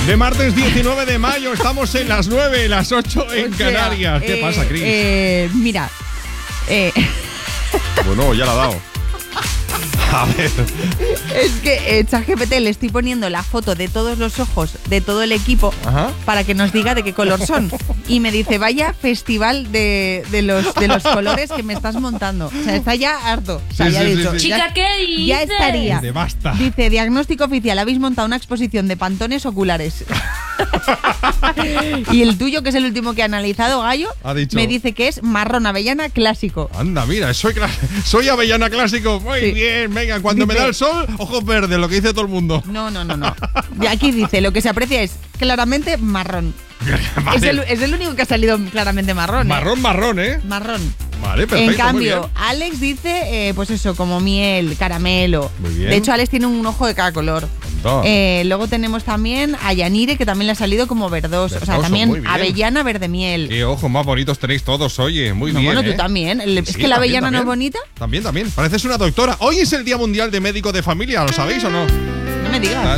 De martes 19 de mayo, estamos en las 9, las 8 en Canarias. ¿Qué pasa, Cris? Mira. Bueno, ya la ha dado. A ver. Es que ChatGPT le estoy poniendo la foto de todos los ojos de todo el equipo. Ajá. Para que nos diga de qué color son. Y me dice, vaya festival de los colores que me estás montando. O sea, está ya harto. O sea, Sí, ya sí, ha dicho, sí, sí. Chica, ¿qué dices? ya estaría. Dice, basta. Dice, diagnóstico oficial, habéis montado una exposición de pantones oculares. Y el tuyo, que es el último que ha analizado, Gallo, Ha dicho. me dice que es marrón avellana clásico. Anda, mira, soy avellana clásico. Muy Sí. bien, venga, cuando me Dice- da el sol, ojos verdes, lo que dice todo el mundo. No. Y aquí dice, lo que se aprecia es claramente marrón. Vale. Es el único que ha salido claramente marrón. Marrón, ¿eh? Marrón. Vale, perfecto. En cambio, muy Alex dice, pues eso, como miel, caramelo. Muy bien. De hecho, Alex tiene un ojo de cada color. bien. Luego tenemos también a Yanire, que también le ha salido como verdoso. O sea, Verdoso, también muy bien. avellana, verde miel. Qué ojos más bonitos tenéis todos, oye. Muy No, bien. bueno, tú ¿eh? también. Es Sí, que la también, avellana no es también. bonita. También. Pareces una doctora. Hoy es el Día Mundial de Médico de Familia, ¿lo sabéis o no? No me digas.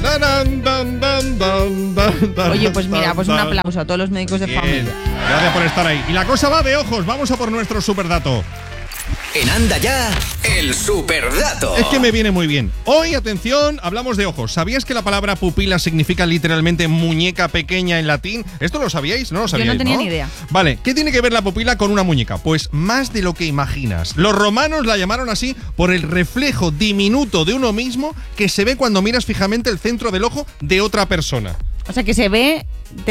Oye, pues mira, pues un aplauso a todos los médicos de Bien. familia. Gracias por estar ahí. Y la cosa va de ojos. Vamos a por nuestro superdato. En Anda Ya, el superdato. Es que me viene muy bien. Hoy, atención, hablamos de ojos. ¿Sabías que la palabra pupila significa literalmente muñeca pequeña en latín? ¿Esto lo sabíais? No lo sabíais, no tenía ni idea. Vale, ¿qué tiene que ver la pupila con una muñeca? Pues más de lo que imaginas. Los romanos la llamaron así por el reflejo diminuto de uno mismo que se ve cuando miras fijamente el centro del ojo de otra persona. O sea, que se ve